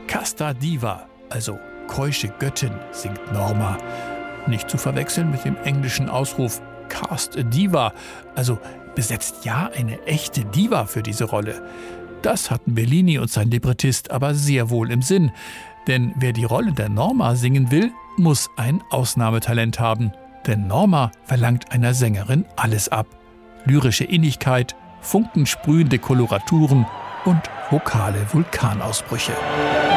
Casta Diva, also keusche Göttin, singt Norma. Nicht zu verwechseln mit dem englischen Ausruf Cast a Diva, also besetzt ja eine echte Diva für diese Rolle. Das hatten Bellini und sein Librettist aber sehr wohl im Sinn. Denn wer die Rolle der Norma singen will, muss ein Ausnahmetalent haben. Denn Norma verlangt einer Sängerin alles ab. Lyrische Innigkeit, funkensprühende Koloraturen und vokale Vulkanausbrüche.